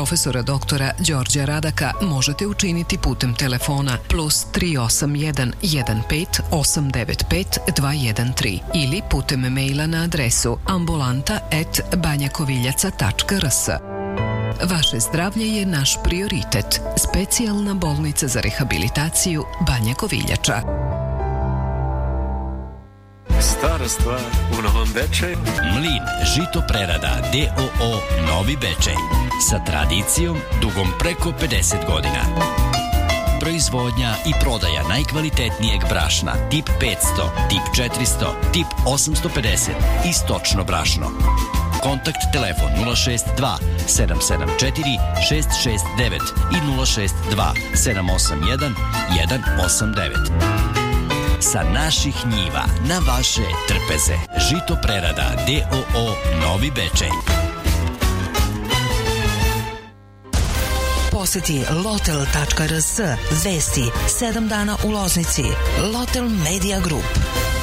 profesora doktora Đorđa Radaka možete učiniti putem telefona +381 15 895 213 ili putem maila na adresu ambulanta@banjakoviljaca.rs. Vaše zdravlje je naš prioritet. Specijalna bolnica za rehabilitaciju Banja Koviljača. Stara stvar u Novom Bečeju. Mlin žito prerada D.O.O. Novi Bečej. Sa tradicijom dugom preko 50 godina. Proizvodnja i prodaja najkvalitetnijeg brašna tip 500, tip 400, tip 850 i stočno brašno. Kontakt telefon 062 774 669 i 062 781 189. Sa naših njiva na vaše trpeze. Žito prerada D.O.O. Novi Bečej. Poseti lotel.rs. Vesti 7 dana u Loznici. Lotel Media Group.